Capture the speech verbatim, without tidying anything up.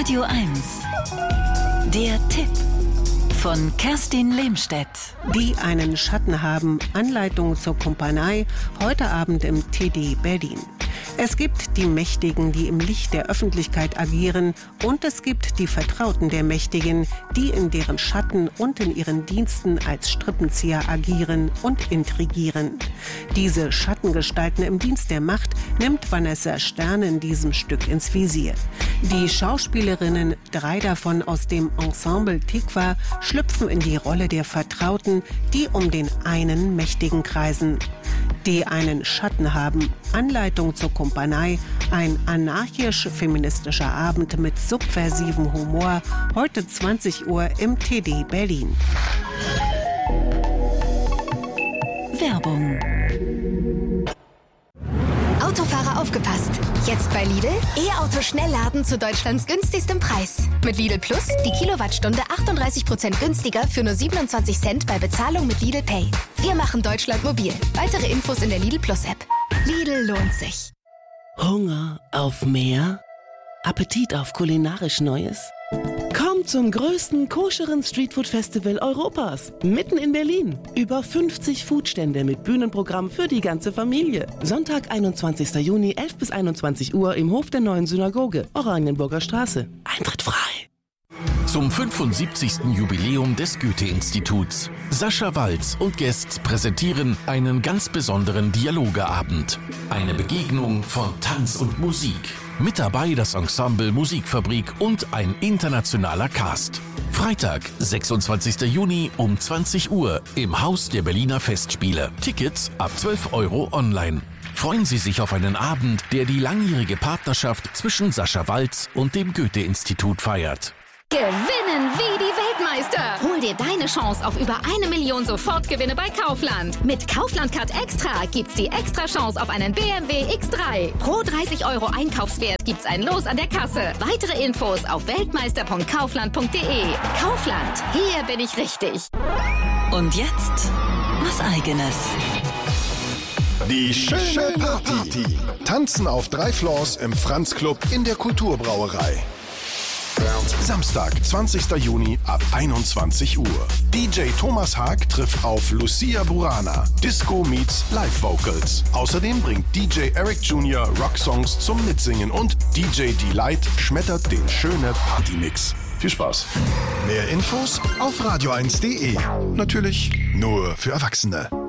Radio eins. Der Tipp von Kerstin Lehmstedt. Die einen Schatten haben, Anleitung zur Kumpanei, heute Abend im T D Berlin. Es gibt die Mächtigen, die im Licht der Öffentlichkeit agieren, und es gibt die Vertrauten der Mächtigen, die in deren Schatten und in ihren Diensten als Strippenzieher agieren und intrigieren. Diese Schattengestalten im Dienst der Macht nimmt Vanessa Stern in diesem Stück ins Visier. Die Schauspielerinnen, drei davon aus dem Ensemble Tikva, schlüpfen in die Rolle der Vertrauten, die um den einen Mächtigen kreisen. Die einen Schatten haben, Anleitung zur Kumpanei, ein anarchisch-feministischer Abend mit subversivem Humor, heute zwanzig Uhr im T D Berlin. Werbung. Autofahrer aufgepasst! Jetzt bei Lidl E-Auto-Schnellladen zu Deutschlands günstigstem Preis. Mit Lidl Plus die Kilowattstunde achtunddreißig Prozent günstiger für nur siebenundzwanzig Cent bei Bezahlung mit Lidl Pay. Wir machen Deutschland mobil. Weitere Infos in der Lidl Plus App. Lidl lohnt sich. Hunger auf mehr? Appetit auf kulinarisch Neues? Kommt zum größten koscheren Streetfood-Festival Europas, mitten in Berlin. Über fünfzig Foodstände mit Bühnenprogramm für die ganze Familie. Sonntag, einundzwanzigster Juni, elf bis einundzwanzig Uhr im Hof der Neuen Synagoge, Oranienburger Straße. Eintritt frei. Zum fünfundsiebzigsten Jubiläum des Goethe-Instituts. Sascha Waltz und Guests präsentieren einen ganz besonderen Dialogeabend. Eine Begegnung von Tanz und Musik. Mit dabei das Ensemble Musikfabrik und ein internationaler Cast. Freitag, sechsundzwanzigster Juni um zwanzig Uhr im Haus der Berliner Festspiele. Tickets ab zwölf Euro online. Freuen Sie sich auf einen Abend, der die langjährige Partnerschaft zwischen Sascha Waltz und dem Goethe-Institut feiert. Gewinnen wie die Weltmeister! Hol dir deine Chance auf über eine Million Sofortgewinne bei Kaufland. Mit Kaufland Card Extra gibt's die extra Chance auf einen B M W X drei. Pro dreißig Euro Einkaufswert gibt's ein Los an der Kasse. Weitere Infos auf weltmeister punkt kaufland punkt de. Kaufland, hier bin ich richtig. Und jetzt was Eigenes. Die schöne Party. Tanzen auf drei Floors im Franz Club in der Kulturbrauerei. Samstag, zwanzigster Juni ab einundzwanzig Uhr. D J Thomas Haag trifft auf Lucia Burana. Disco meets Live Vocals. Außerdem bringt D J Eric Junior Rocksongs zum Mitsingen und D J Delight schmettert den schöne Partymix. Viel Spaß. Mehr Infos auf radio eins punkt de. Natürlich nur für Erwachsene.